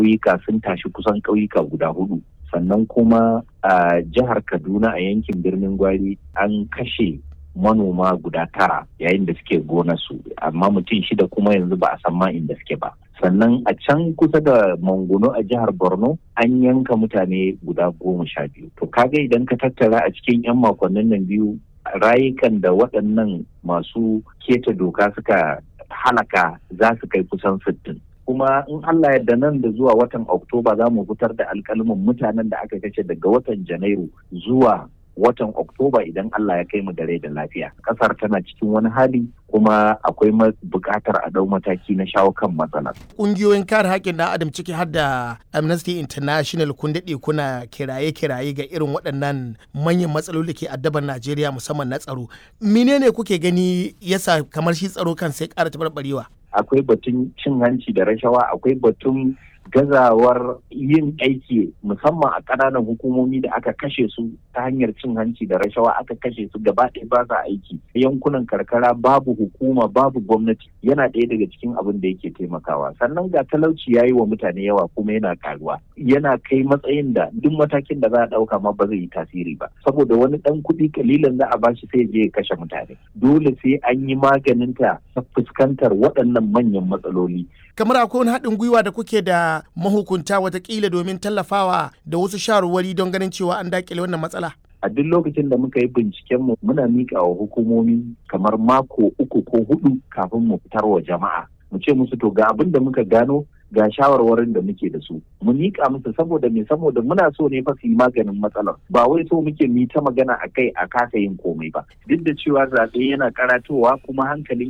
ƙauyuka sun tashi kusan ƙauyuka guda 4. Sannan kuma a jihar Kaduna a yankin birnin Gwari an kashe manoma guda 9 yayin da suke gonarsu, amma mutum 6 kuma yanzu ba a san ma inda suke ba. Sannan a can kusa da Manguno a jihar Borno an yanka mutane guda 12. To kaga idan ka tattara a cikin 'yan makonnin nan biyu, rayukan da waɗannan masu keta doka suka halaka za su kai kusan 60. Kuma in Allah yadda nan da zuwa watan Oktoba za mu fitar da alƙalmin mutanen da aka kashe daga watan Janairu zuwa watan Oktoba idan Allah ya kai mu da rai da lafiya. Kasar tana cikin wani hali kuma akwai buƙatar a ɗau mataki na shawo kan matsalar. Ƙungiyoyin kare haƙƙin ɗan adam ciki har da Amnesty International kun daɗe kuna kiraye-kiraye ga irin waɗannan manyan matsaloli ke addaban Najeriya musamman na tsaro. Menene kuke gani yasa kamar shi tsaro kan sai ƙara taɓarɓarewa? Akwai batun cin hanci da rashawa, akwai batun gazawar yin aiki musamman a ƙananan hukumomi da aka kashe su ta hanyar cin hanci da rashawa, aka kashe su gaba ɗaya ba sa aiki. Yankunan karkara babu hukuma, babu gwamnati, yana ɗaya daga cikin abin da yake taimakawa. Sannan ga talauci ya yi wa mutane yawa kuma yana karuwa, yana kai matsayin da duk matakin da za a ɗauka ma ba zai yi tasiri ba, saboda wani ɗan kuɗi kalilan za a bashi sai je ya kashe mutane. Dole sai an yi maganinta ta fuskantar waɗannan manyan matsaloli. Kamar akwai wani haɗin gwiwa da kuke da mahukunta watakila domin tallafawa da wasu shawarwari don ganin cewa an daƙile wannan matsala? A duk lokacin da muka yi bincikenmu muna miƙa wa hukumomi kamar mako 3 ko 4 kafin mu fitar wa jama'a. Mu ce musu to ga abin da muka gano, ga shawarwarin da muke da su, mu miƙa musu saboda muna so ne fa su yi maganin matsalar, ba wai so muke mi ta magana a kai a kasa yin komai ba. Duk da cewa zaɓe yana karatowa kuma hankalin